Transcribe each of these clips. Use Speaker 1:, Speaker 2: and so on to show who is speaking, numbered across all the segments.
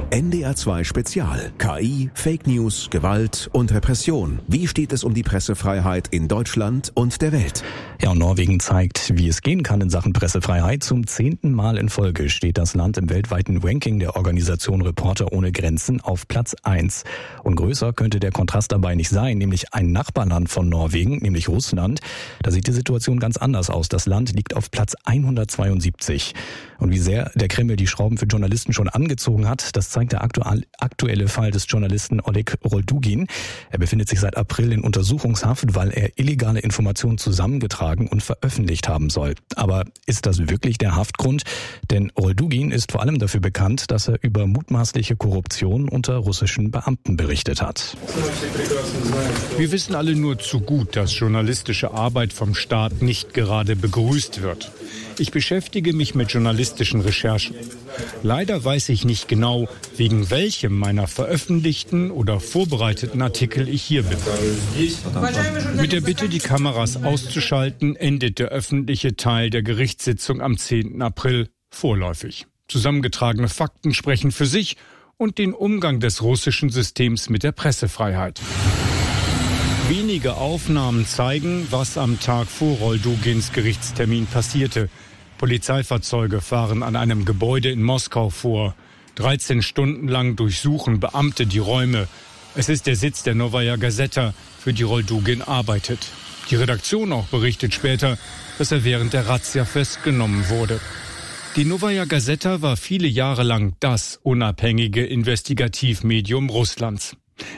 Speaker 1: NDR 2 Spezial. KI, Fake News, Gewalt und Repression. Wie steht es um die Pressefreiheit in Deutschland und der Welt?
Speaker 2: Ja, und Norwegen zeigt, wie es gehen kann in Sachen Pressefreiheit. Zum 10. Mal in Folge steht das Land im weltweiten Ranking der Organisation Reporter ohne Grenzen auf Platz 1. Und größer könnte der Kontrast dabei nicht sein, nämlich ein Nachbarland von Norwegen, nämlich Russland. Da sieht die Situation ganz anders aus. Das Land liegt auf Platz 172. Und wie sehr der Kreml die Schrauben für Journalisten schon angezogen hat, das zeigt der aktuelle Fall des Journalisten Oleg Roldugin. Er befindet sich seit April in Untersuchungshaft, weil er illegale Informationen zusammengetragen und veröffentlicht haben soll. Aber ist das wirklich der Haftgrund? Denn Roldugin ist vor allem dafür bekannt, dass er über mutmaßliche Korruption unter russischen Beamten berichtet hat.
Speaker 3: Wir wissen alle nur zu gut, dass journalistische Arbeit vom Staat nicht gerade begrüßt wird. Ich beschäftige mich mit journalistischen Recherchen. Leider weiß ich nicht genau, wegen welchem meiner veröffentlichten oder vorbereiteten Artikel ich hier bin. Mit der Bitte, die Kameras auszuschalten, endet der öffentliche Teil der Gerichtssitzung am 10. April vorläufig. Zusammengetragene Fakten sprechen für sich und den Umgang des russischen Systems mit der Pressefreiheit. Wenige Aufnahmen zeigen, was am Tag vor Roldugins Gerichtstermin passierte. Polizeifahrzeuge fahren an einem Gebäude in Moskau vor. 13 Stunden lang durchsuchen Beamte die Räume. Es ist der Sitz der Novaya Gazeta, für die Roldugin arbeitet. Die Redaktion auch berichtet später, dass er während der Razzia festgenommen wurde. Die Novaya Gazeta war viele Jahre lang das unabhängige Investigativmedium Russlands.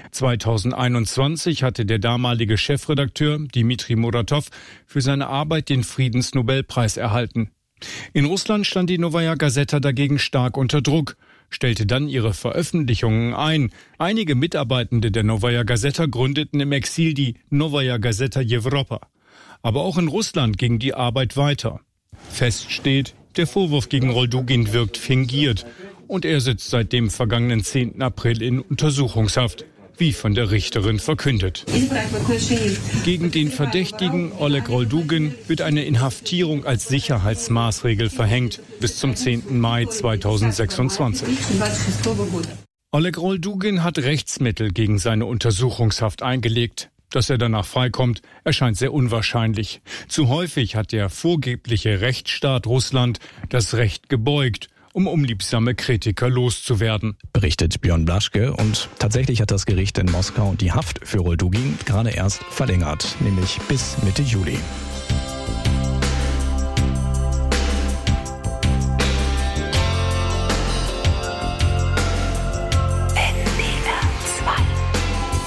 Speaker 3: 2021 hatte der damalige Chefredakteur Dmitri Muratov für seine Arbeit den Friedensnobelpreis erhalten. In Russland stand die Novaya Gazeta dagegen stark unter Druck, stellte dann ihre Veröffentlichungen ein. Einige Mitarbeitende der Novaya Gazeta gründeten im Exil die Novaya Gazeta Europa. Aber auch in Russland ging die Arbeit weiter. Fest steht, der Vorwurf gegen Roldugin wirkt fingiert und er sitzt seit dem vergangenen 10. April in Untersuchungshaft, wie von der Richterin verkündet. Gegen den Verdächtigen Oleg Roldugin wird eine Inhaftierung als Sicherheitsmaßregel verhängt bis zum 10. Mai 2026. Oleg Roldugin hat Rechtsmittel gegen seine Untersuchungshaft eingelegt. Dass er danach freikommt, erscheint sehr unwahrscheinlich. Zu häufig hat der vorgebliche Rechtsstaat Russland das Recht gebeugt, um unliebsame Kritiker loszuwerden.
Speaker 2: Berichtet Björn Blaschke, und tatsächlich hat das Gericht in Moskau die Haft für Roldugin gerade erst verlängert, nämlich bis Mitte Juli.